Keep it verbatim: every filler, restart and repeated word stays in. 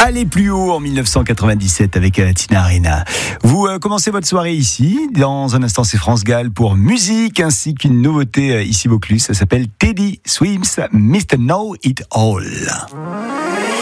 Aller plus haut en dix-neuf cent quatre-vingt-dix-sept avec euh, Tina Arena. Vous euh, commencez votre soirée ici. Dans un instant, c'est France Gall pour musique ainsi qu'une nouveauté euh, ici Vaucluse. Ça s'appelle Teddy Swims, mister Know It All.